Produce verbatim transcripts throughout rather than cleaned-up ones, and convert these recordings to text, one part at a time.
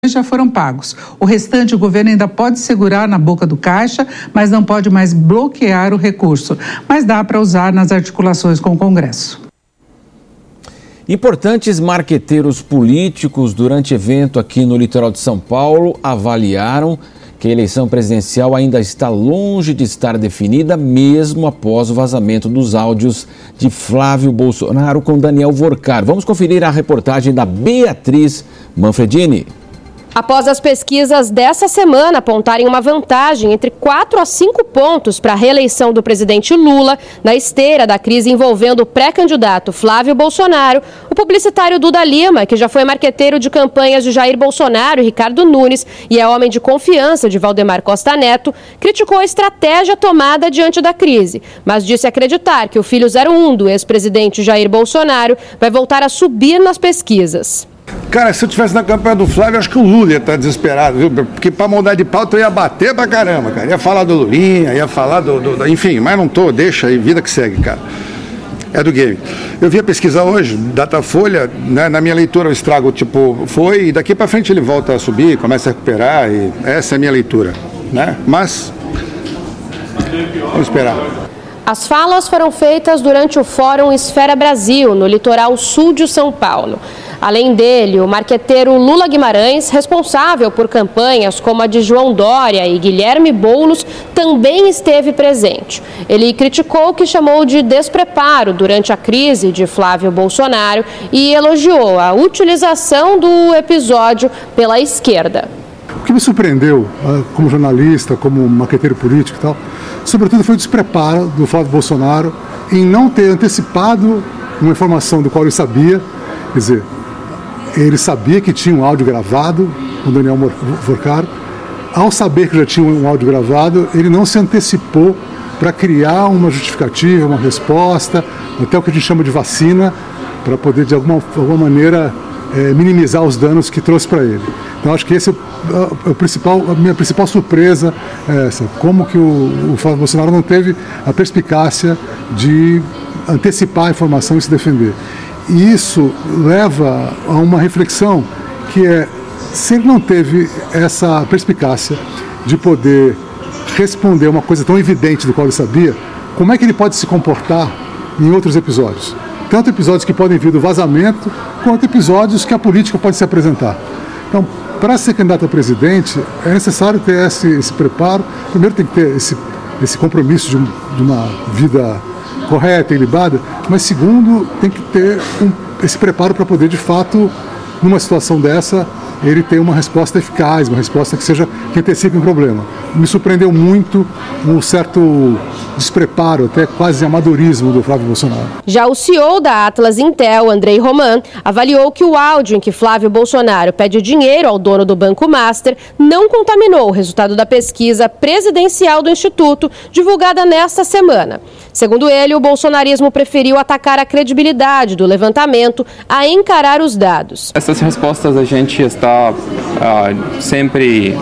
já foram pagos. O restante o governo ainda pode segurar na boca do caixa, mas não pode mais bloquear o recurso. Mas dá para usar nas articulações com o Congresso. Importantes marqueteiros políticos durante evento aqui no litoral de São Paulo avaliaram que a eleição presidencial ainda está longe de estar definida, mesmo após o vazamento dos áudios de Flávio Bolsonaro com Daniel Vorcar. Vamos conferir a reportagem da Beatriz Manfredini. Após as pesquisas dessa semana apontarem uma vantagem entre quatro a cinco pontos para a reeleição do presidente Lula, na esteira da crise envolvendo o pré-candidato Flávio Bolsonaro, o publicitário Duda Lima, que já foi marqueteiro de campanhas de Jair Bolsonaro e Ricardo Nunes e é homem de confiança de Valdemar Costa Neto, criticou a estratégia tomada diante da crise, mas disse acreditar que o filho zero um do ex-presidente Jair Bolsonaro vai voltar a subir nas pesquisas. Cara, se eu estivesse na campanha do Flávio, acho que o Lula ia estar desesperado, viu? Porque para mudar de pauta eu ia bater pra caramba, cara. Ia falar do Lulinha, ia falar do, do, do... Enfim, mas não tô, deixa aí, vida que segue, cara. É do game. Eu vi a pesquisa hoje, Datafolha, né, na minha leitura o estrago, tipo, foi, e daqui pra frente ele volta a subir, começa a recuperar, e essa é a minha leitura, né? Mas, vamos esperar. As falas foram feitas durante o Fórum Esfera Brasil, no litoral sul de São Paulo. Além dele, o marqueteiro Lula Guimarães, responsável por campanhas como a de João Dória e Guilherme Boulos, também esteve presente. Ele criticou o que chamou de despreparo durante a crise de Flávio Bolsonaro e elogiou a utilização do episódio pela esquerda. O que me surpreendeu, como jornalista, como marqueteiro político e tal, sobretudo foi o despreparo do Flávio Bolsonaro em não ter antecipado uma informação do qual ele sabia, quer dizer, ele sabia que tinha um áudio gravado com Daniel Vorcar. Ao saber que já tinha um áudio gravado, ele não se antecipou para criar uma justificativa, uma resposta, até o que a gente chama de vacina, para poder, de alguma, alguma maneira, é, minimizar os danos que trouxe para ele. Então, acho que esse é o, o principal, a minha principal surpresa, é essa, como que o, o Flávio Bolsonaro não teve a perspicácia de antecipar a informação e se defender. E isso leva a uma reflexão que é, se ele não teve essa perspicácia de poder responder uma coisa tão evidente do qual ele sabia, como é que ele pode se comportar em outros episódios? Tanto episódios que podem vir do vazamento, quanto episódios que a política pode se apresentar. Então, para ser candidato a presidente, é necessário ter esse, esse preparo. Primeiro tem que ter esse, esse compromisso de, um, de uma vida correta e ilibada, mas segundo, tem que ter um, esse preparo para poder, de fato, numa situação dessa, ele ter uma resposta eficaz, uma resposta que seja, que antecipe um problema. Me surpreendeu muito um certo despreparo, até quase amadorismo do Flávio Bolsonaro. Já o C E O da Atlas Intel, Andrei Roman, avaliou que o áudio em que Flávio Bolsonaro pede dinheiro ao dono do Banco Master não contaminou o resultado da pesquisa presidencial do Instituto, divulgada nesta semana. Segundo ele, o bolsonarismo preferiu atacar a credibilidade do levantamento a encarar os dados. Essas respostas a gente está uh, sempre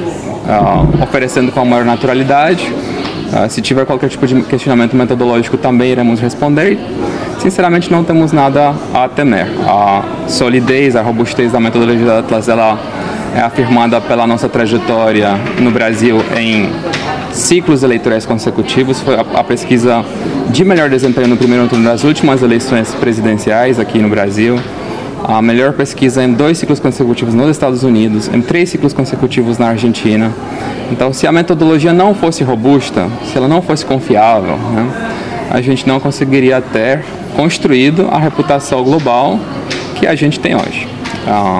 uh, oferecendo com a maior naturalidade. Uh, se tiver qualquer tipo de questionamento metodológico, também iremos responder. Sinceramente, não temos nada a temer. A solidez, a robustez da metodologia da Atlas, ela é afirmada pela nossa trajetória no Brasil em ciclos eleitorais consecutivos. Foi a, a pesquisa de melhor desempenho no primeiro turno das últimas eleições presidenciais aqui no Brasil. A melhor pesquisa em dois ciclos consecutivos nos Estados Unidos, em três ciclos consecutivos na Argentina. Então, se a metodologia não fosse robusta, se ela não fosse confiável, né, a gente não conseguiria ter construído a reputação global que a gente tem hoje. Ah,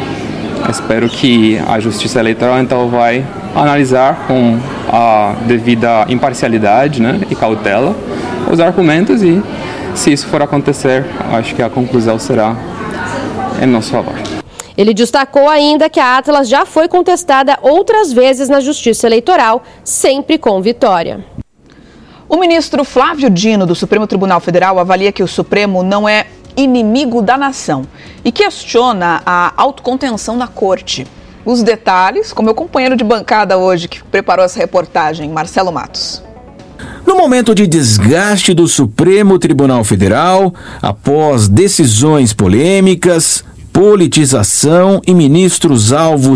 espero que a Justiça Eleitoral, então, vai analisar com a devida imparcialidade, né, e cautela os argumentos e, se isso for acontecer, acho que a conclusão será em nosso favor. Ele destacou ainda que a Atlas já foi contestada outras vezes na Justiça Eleitoral, sempre com vitória. O ministro Flávio Dino, do Supremo Tribunal Federal, avalia que o Supremo não é inimigo da nação e questiona a autocontenção da Corte. Os detalhes com meu companheiro de bancada hoje, que preparou essa reportagem, Marcelo Matos. No momento de desgaste do Supremo Tribunal Federal, após decisões polêmicas, politização e ministros alvos